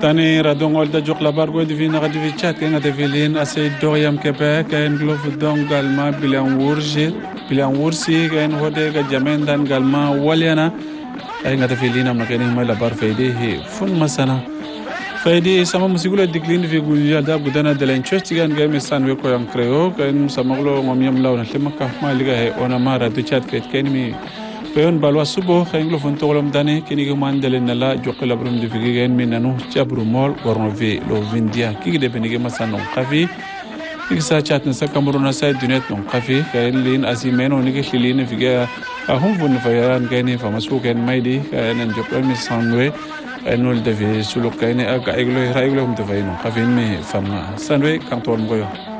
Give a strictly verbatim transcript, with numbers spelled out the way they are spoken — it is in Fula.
tani radongol da jok labar go divina ga divi chat nga devilin asay doyam kebe kain glof dong galma bilan wurje bilan wursi kain hode ga jamendan galma waliana ay nga devilin am kain ma labar fayde he fun masana fayde sama musigula diklin fi gulya da budana de lenchos gan ga misan we ko yang creo kain samaglo ngom yam lawna lemaka ma liga he ona mara du chat ket kain mi peon balwa subo khenglo fon tolom dane kini ko mandele nala jokla brum de figen minanu chabru mol gornove lo vindia kigi de benige masano qafi iksa chatna sa kamruna sa dunet non qafi kain lin azimeno nige khilin figa ahum bun fayan kaini famasu ken maidi kain jokla mi sanwe enol de sulu kaini aga iglo raiglo hum de fayno qafi mi fama sanwe kantor ngoyo